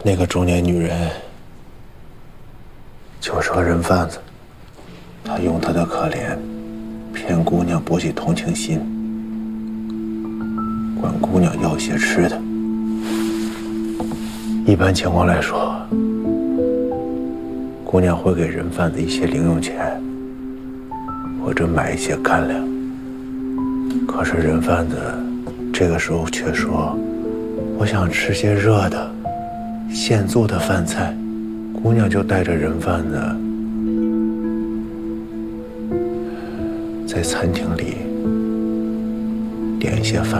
那个中年女人就是个人贩子，他用他的可怜骗姑娘博取同情心，管姑娘要些吃的。一般情况来说，姑娘会给人贩子一些零用钱，或者买一些干粮。可是人贩子这个时候却说：“我想吃些热的、现做的饭菜。”姑娘就带着人贩子在餐厅里点一些饭